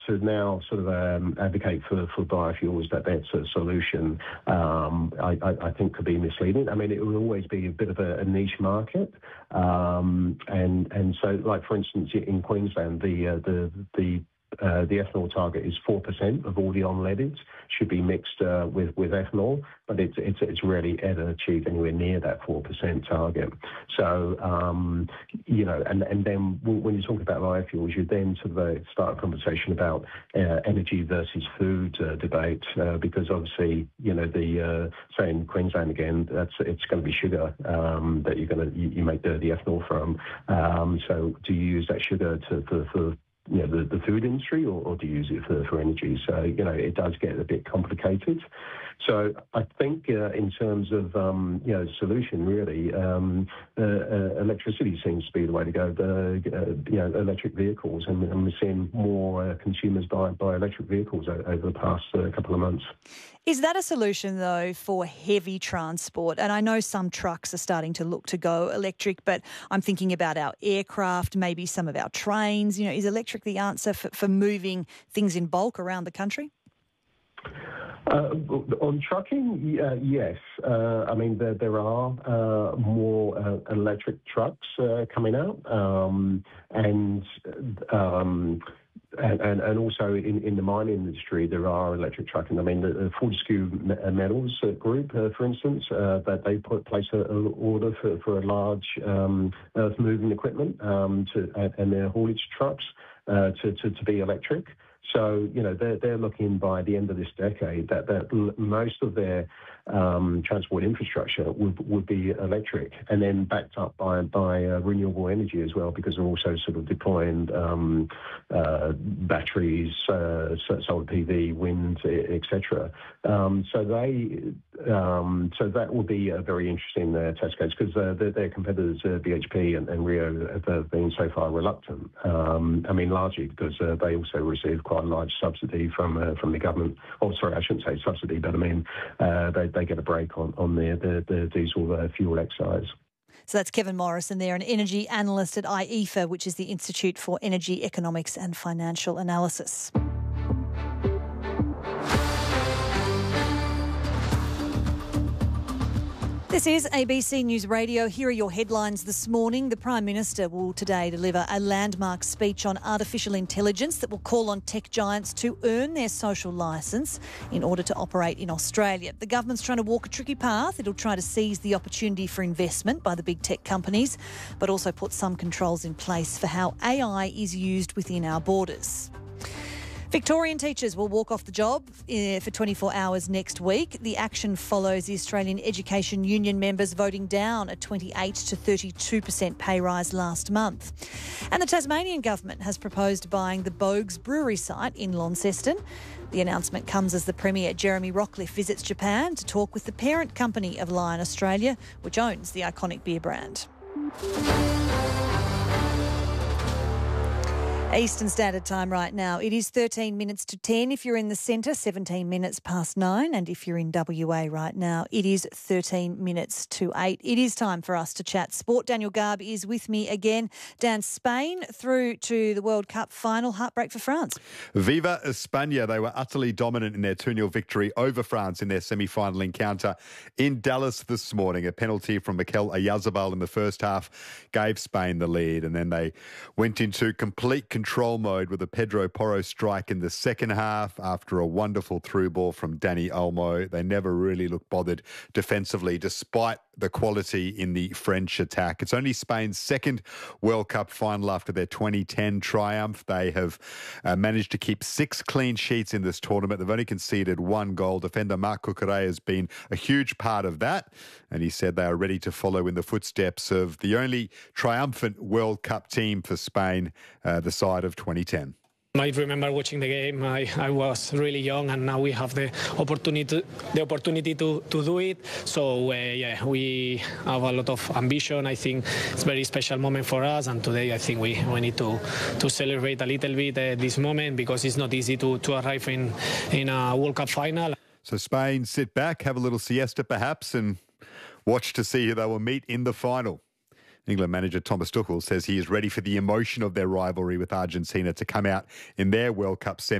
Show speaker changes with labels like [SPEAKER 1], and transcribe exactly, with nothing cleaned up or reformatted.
[SPEAKER 1] to now sort of um, advocate for, for biofuels, that that's a solution, um, I, I, I think could be misleading. I mean, it will always be a bit of a, a niche market. Um, and, and so, like, for instance, in Queensland, the, uh, the, the Uh, the ethanol target is four percent of all the unleadeds should be mixed uh, with, with ethanol, but it's, it's, it's rarely ever achieved anywhere near that four percent target. So, um, you know, and, and then when you talk about biofuels, you then sort of uh, start a conversation about uh, energy versus food uh, debate, uh, because obviously, you know, the, uh, say in Queensland again, that's, it's going to be sugar um, that you're going to, you, you make the, the ethanol from. Um, so do you use that sugar to, for, for you know, the, the food industry, or, or do you use it for, for energy? So, you know, it does get a bit complicated. So I think uh, in terms of, um, you know, solution, really, um, uh, uh, electricity seems to be the way to go, the, uh, you know, electric vehicles. And, and we're seeing more uh, consumers buy, buy electric vehicles over the past uh, couple of months.
[SPEAKER 2] Is that a solution, though, for heavy transport? And I know some trucks are starting to look to go electric, but I'm thinking about our aircraft, maybe some of our trains. You know, is electric the answer for, for moving things in bulk around the country?
[SPEAKER 1] Uh, on trucking, uh, yes. Uh, I mean, there, there are uh, more uh, electric trucks uh, coming out, um, and, um, and and and also in, in the mining industry, there are electric trucking. I mean, the, the Fortescue Metals Group, uh, for instance, uh, that they put place an order for, for a large um, earth moving equipment um, to and their haulage trucks uh, to, to to be electric. So, you know, they're, they're looking by the end of this decade that, that most of their um, transport infrastructure would, would be electric, and then backed up by, by uh, renewable energy as well, because they're also sort of deploying um, uh, batteries, uh, solar P V, wind, et cetera. Um, so they, um, so that will be a very interesting uh, test case, because uh, their, their competitors, uh, B H P and, and Rio, have been so far reluctant. Um, I mean, largely because uh, they also receive quite a large subsidy from uh, from the government. Oh, sorry, I shouldn't say subsidy, but I mean uh, they they get a break on on their the, the diesel uh, fuel excise.
[SPEAKER 2] So that's Kevin Morrison there, an energy analyst at I E F A, which is the Institute for Energy Economics and Financial Analysis. This is A B C News Radio. Here are your headlines this morning. The Prime Minister will today deliver a landmark speech on artificial intelligence that will call on tech giants to earn their social licence in order to operate in Australia. The government's trying to walk a tricky path. It'll try to seize the opportunity for investment by the big tech companies, but also put some controls in place for how A I is used within our borders. Victorian teachers will walk off the job for twenty-four hours next week. The action follows the Australian Education Union members voting down a twenty-eight to thirty-two percent pay rise last month. And the Tasmanian government has proposed buying the Bogues brewery site in Launceston. The announcement comes as the Premier, Jeremy Rockliff, visits Japan to talk with the parent company of Lion Australia, which owns the iconic beer brand. Eastern Standard Time right now. It is thirteen minutes to ten if you're in the centre, seventeen minutes past nine. And if you're in W A right now, it is thirteen minutes to eight. It is time for us to chat sport. Daniel Garb is with me again. Dan, Spain through to the World Cup final. Heartbreak for France.
[SPEAKER 3] Viva España. They were utterly dominant in their two nil victory over France in their semi-final encounter in Dallas this morning. A penalty from Mikel Oyarzabal in the first half gave Spain the lead, and then they went into complete control control mode with a Pedro Porro strike in the second half after a wonderful through ball from Dani Olmo. They never really looked bothered defensively, despite the quality in the French attack. It's only Spain's second World Cup final after their twenty ten triumph. They have uh, managed to keep six clean sheets in this tournament. They've only conceded one goal. Defender Marc Cucurella has been a huge part of that, and he said they are ready to follow in the footsteps of the only triumphant World Cup team for Spain, uh, the side of twenty ten.
[SPEAKER 4] I remember watching the game. I, I was really young, and now we have the opportunity to, the opportunity to, to do it. So uh, yeah, we have a lot of ambition. I think it's a very special moment for us, and today I think we, we need to to celebrate a little bit uh, this moment, because it's not easy to, to arrive in in a World Cup final.
[SPEAKER 3] So Spain sit back, have a little siesta perhaps, and watch to see who they will meet in the final. England manager Thomas Tuchel says he is ready for the emotion of their rivalry with Argentina to come out in their World Cup semi.